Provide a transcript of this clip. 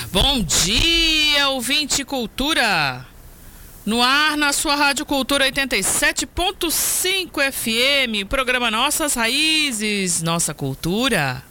Bom dia, ouvinte Cultura. No ar, na sua Rádio Cultura 87.5 FM, programa Nossas Raízes, Nossa Cultura.